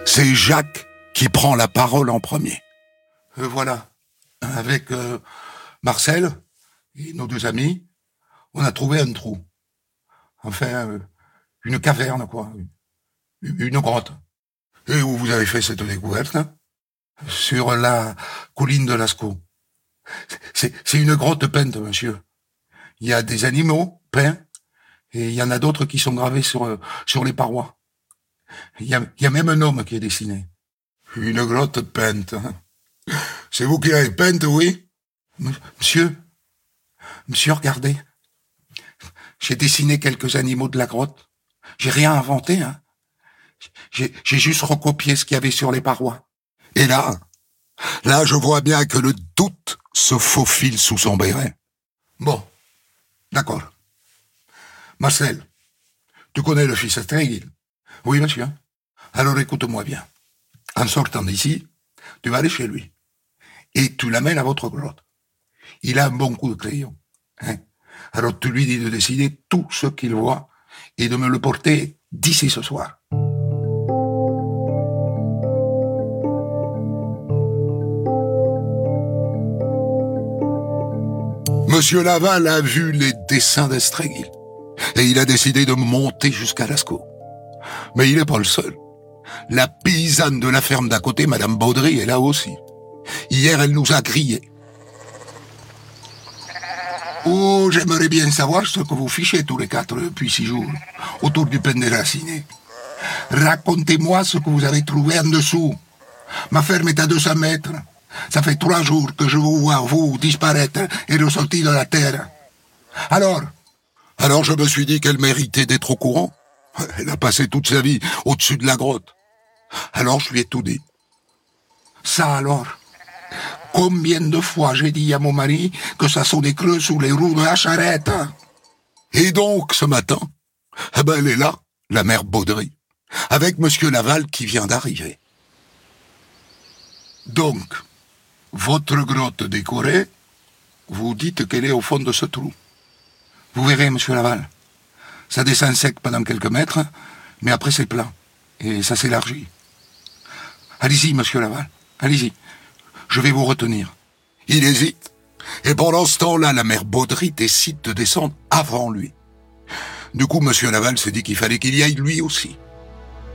C'est Jacques qui prend la parole en premier. Voilà, avec Marcel et nos deux amis, on a trouvé un trou. Enfin, une caverne, quoi. Une grotte. Et où vous avez fait cette découverte, hein? Sur la colline de Lascaux. C'est une grotte peinte, monsieur. Il y a des animaux peints, et il y en a d'autres qui sont gravés sur les parois. Il y a même un homme qui est dessiné. Une grotte peinte. C'est vous qui l'avez peinte, oui? Monsieur, regardez. J'ai dessiné quelques animaux de la grotte. J'ai rien inventé, hein. J'ai juste recopié ce qu'il y avait sur les parois. Et là, je vois bien que le doute se faufile sous son béret. Bon, d'accord. Marcel, tu connais le fils Astréguil? Oui, monsieur. Alors écoute-moi bien. En sortant d'ici, tu vas aller chez lui. Et tu l'amènes à votre grotte. Il a un bon coup de crayon. Hein? Alors tu lui dis de dessiner tout ce qu'il voit et de me le porter d'ici ce soir. Monsieur Laval a vu les dessins d'Astréguil et il a décidé de monter jusqu'à Lascaux. Mais il n'est pas le seul. La paysanne de la ferme d'à côté, Madame Baudry, est là aussi. Hier, elle nous a grillés. Oh, j'aimerais bien savoir ce que vous fichez tous les 4 depuis 6 jours, autour du pain déraciné. Racontez-moi ce que vous avez trouvé en dessous. Ma ferme est à 200 mètres. Ça fait 3 jours que je vous vois, vous, disparaître et ressortir de la terre. Alors, je me suis dit qu'elle méritait d'être au courant. Elle a passé toute sa vie au-dessus de la grotte. Alors je lui ai tout dit. Ça alors? Combien de fois j'ai dit à mon mari que ça sonnait creux sous les roues de la charrette? Et donc, ce matin, elle est là, la mère Baudry, avec monsieur Laval qui vient d'arriver. Donc, votre grotte décorée, vous dites qu'elle est au fond de ce trou. Vous verrez, monsieur Laval, ça descend sec pendant quelques mètres, mais après c'est plat, et ça s'élargit. Allez-y, monsieur Laval, allez-y. Je vais vous retenir. Il hésite. Et pendant ce temps-là, la mère Baudry décide de descendre avant lui. Du coup, monsieur Laval s'est dit qu'il fallait qu'il y aille lui aussi.